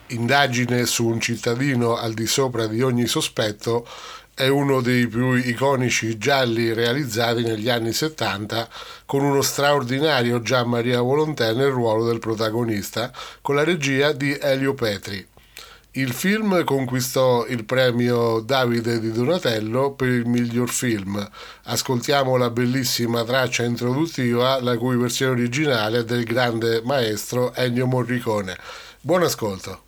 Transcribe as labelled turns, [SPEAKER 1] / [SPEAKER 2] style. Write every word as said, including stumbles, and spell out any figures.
[SPEAKER 1] Indagine su un cittadino al di sopra di ogni sospetto è uno dei più iconici gialli realizzati negli anni settanta, con uno straordinario Gian Maria Volontè nel ruolo del protagonista, con la regia di Elio Petri. Il film conquistò il premio Davide di Donatello per il miglior film. Ascoltiamo la bellissima traccia introduttiva, la cui versione originale è del grande maestro Ennio Morricone. Buon ascolto.